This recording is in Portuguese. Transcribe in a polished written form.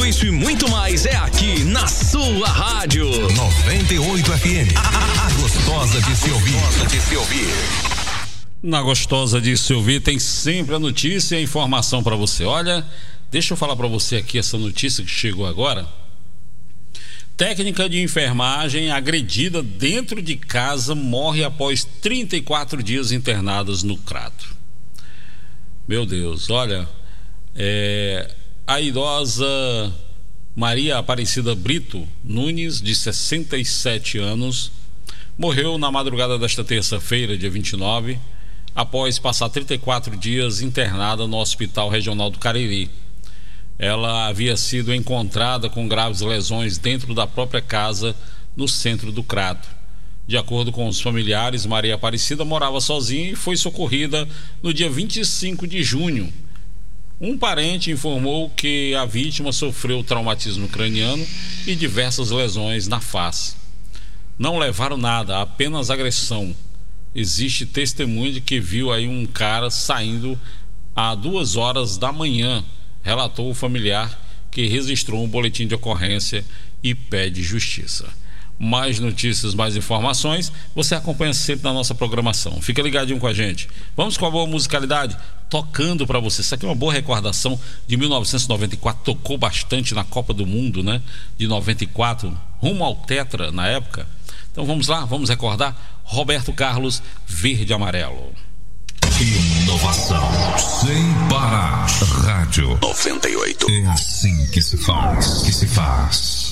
isso e muito mais é aqui na sua rádio 98 FM. A gostosa de se ouvir. Na gostosa de se ouvir tem sempre a notícia e a informação para você. Olha, deixa eu falar para você aqui essa notícia que chegou agora. Técnica de enfermagem agredida dentro de casa morre após 34 dias internadas no Crato. Meu Deus, olha, a idosa Maria Aparecida Brito Nunes, de 67 anos, morreu na madrugada desta terça-feira, dia 29, após passar 34 dias internada no Hospital Regional do Cariri. Ela havia sido encontrada com graves lesões dentro da própria casa no centro do Crato. De acordo com os familiares, Maria Aparecida morava sozinha e foi socorrida no dia 25 de junho. Um parente informou que a vítima sofreu traumatismo craniano e diversas lesões na face. Não levaram nada, apenas agressão. Existe testemunho de que viu aí um cara saindo às 2 horas da manhã, relatou o familiar, que registrou um boletim de ocorrência e pede justiça. Mais notícias, mais informações, você acompanha sempre na nossa programação. Fica ligadinho com a gente. Vamos com a boa musicalidade, tocando para você. Isso aqui é uma boa recordação de 1994, tocou bastante na Copa do Mundo, né? De 94, rumo ao Tetra na época. Então vamos lá, vamos recordar Roberto Carlos, Verde e Amarelo. Inovação sem parar. Rádio 98. É assim que se faz.